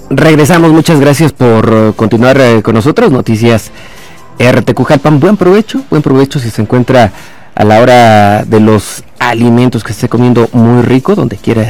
Regresamos, muchas gracias por continuar con nosotros. Noticias RTQ Jalpan, buen provecho si se encuentra a la hora de los alimentos, que esté comiendo muy rico, donde quiera